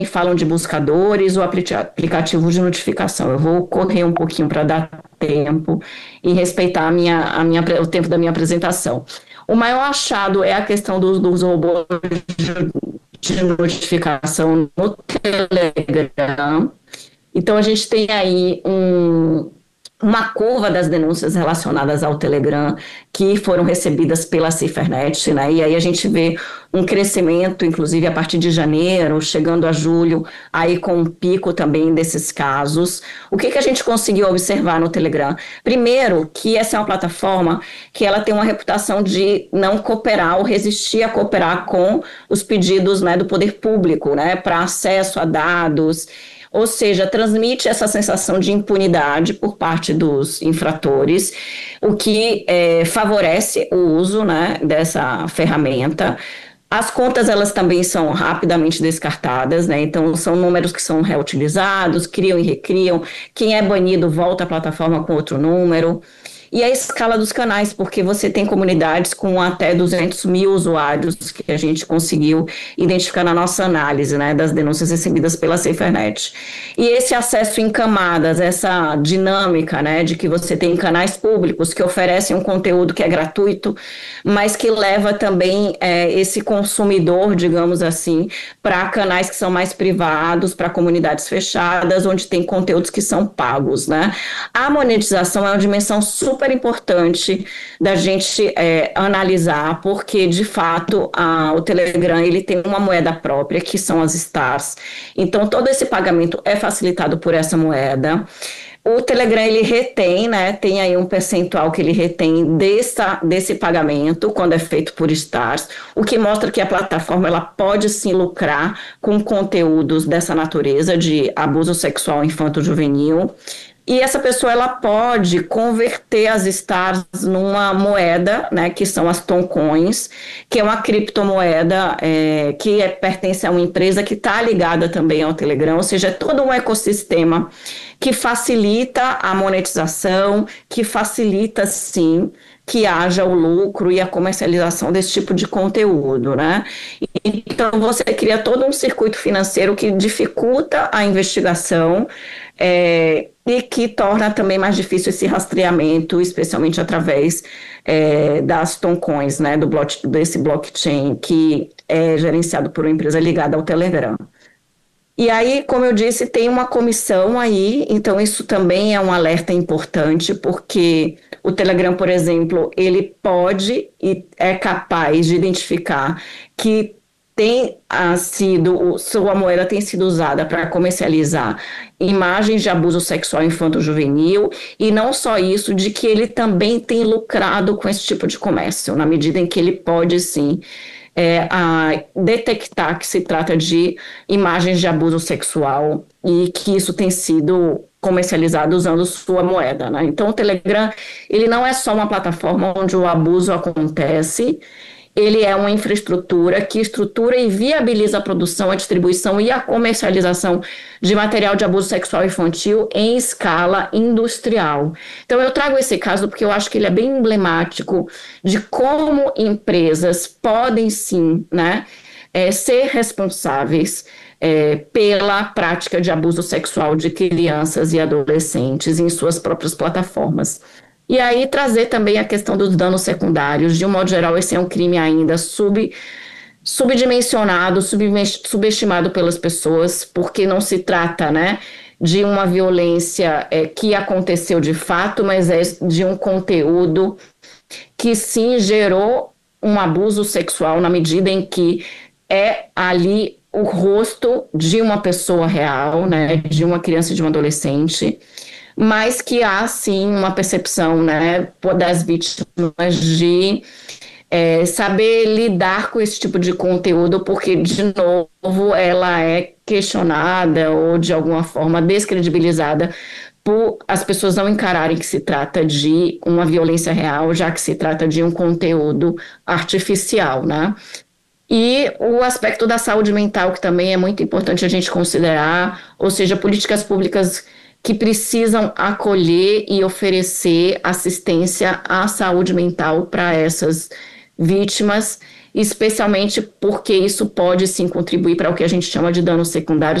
falam de buscadores ou aplicativo de notificação. Eu vou correr um pouquinho para dar tempo e respeitar o tempo da minha apresentação. O maior achado é a questão dos robôs de notificação no Telegram. Então, a gente tem aí uma curva das denúncias relacionadas ao Telegram que foram recebidas pela Cifernet, né? E aí a gente vê um crescimento, inclusive a partir de janeiro, chegando a julho, aí com um pico também desses casos. O que a gente conseguiu observar no Telegram? Primeiro, que essa é uma plataforma que ela tem uma reputação de não cooperar ou resistir a cooperar com os pedidos, né, do poder público, né, para acesso a dados. Ou seja, transmite essa sensação de impunidade por parte dos infratores, o que favorece o uso, né, dessa ferramenta. As contas, elas também são rapidamente descartadas, né? Então, são números que são reutilizados, criam e recriam. Quem é banido volta à plataforma com outro número. E a escala dos canais, porque você tem comunidades com até 200 mil usuários que a gente conseguiu identificar na nossa análise, né, das denúncias recebidas pela Cifernet. E esse acesso em camadas, essa dinâmica, né, de que você tem canais públicos que oferecem um conteúdo que é gratuito, mas que leva também esse consumidor, digamos assim, para canais que são mais privados, para comunidades fechadas, onde tem conteúdos que são pagos, né? A monetização é uma dimensão super importante da gente analisar, porque, de fato, o Telegram ele tem uma moeda própria, que são as stars. Então, todo esse pagamento é facilitado por essa moeda. O Telegram, ele retém, né, tem aí um percentual que ele retém desse pagamento, quando é feito por stars, o que mostra que a plataforma ela pode, sim, lucrar com conteúdos dessa natureza, de abuso sexual infanto-juvenil. E essa pessoa ela pode converter as stars numa moeda, né, que são as Toncoins, que é uma criptomoeda que pertence a uma empresa que está ligada também ao Telegram, ou seja, é todo um ecossistema que facilita a monetização, que facilita, sim, que haja o lucro e a comercialização desse tipo de conteúdo, né? Então, você cria todo um circuito financeiro que dificulta a investigação, e que torna também mais difícil esse rastreamento, especialmente através das Toncoins, né, desse blockchain que é gerenciado por uma empresa ligada ao Telegram. E aí, como eu disse, tem uma comissão aí, então isso também é um alerta importante, porque o Telegram, por exemplo, ele pode e é capaz de identificar que sua moeda tem sido usada para comercializar imagens de abuso sexual infanto-juvenil, e não só isso, de que ele também tem lucrado com esse tipo de comércio, na medida em que ele pode, sim, detectar que se trata de imagens de abuso sexual e que isso tem sido comercializado usando sua moeda, né? Então, o Telegram, ele não é só uma plataforma onde o abuso acontece, ele é uma infraestrutura que estrutura e viabiliza a produção, a distribuição e a comercialização de material de abuso sexual infantil em escala industrial. Então, eu trago esse caso porque eu acho que ele é bem emblemático de como empresas podem, sim, né, ser responsáveis pela prática de abuso sexual de crianças e adolescentes em suas próprias plataformas. E aí trazer também a questão dos danos secundários. De um modo geral, esse é um crime ainda subdimensionado, subestimado pelas pessoas, porque não se trata, né, de uma violência que aconteceu de fato, mas é de um conteúdo que sim gerou um abuso sexual na medida em que é ali o rosto de uma pessoa real, né, de uma criança e de um adolescente, mas que há, sim, uma percepção, né, das vítimas de saber lidar com esse tipo de conteúdo, porque, de novo, ela é questionada ou, de alguma forma, descredibilizada por as pessoas não encararem que se trata de uma violência real, já que se trata de um conteúdo artificial, né? E o aspecto da saúde mental, que também é muito importante a gente considerar, ou seja, políticas públicas que precisam acolher e oferecer assistência à saúde mental para essas vítimas, especialmente porque isso pode sim contribuir para o que a gente chama de danos secundários